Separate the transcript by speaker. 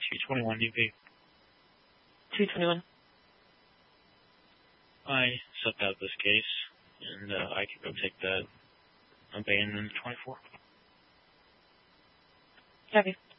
Speaker 1: 221 DP.
Speaker 2: 221.
Speaker 1: I subbed out this case, and I can go take that abandoned 24.
Speaker 2: Copy.